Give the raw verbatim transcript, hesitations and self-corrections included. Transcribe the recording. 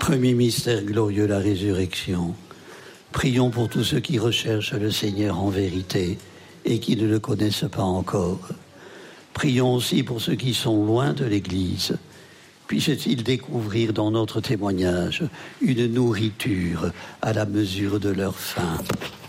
Premier mystère glorieux, la résurrection. Prions pour tous ceux qui recherchent le Seigneur en vérité et qui ne le connaissent pas encore. Prions aussi pour ceux qui sont loin de l'Église. Puissent-ils découvrir dans notre témoignage une nourriture à la mesure de leur faim.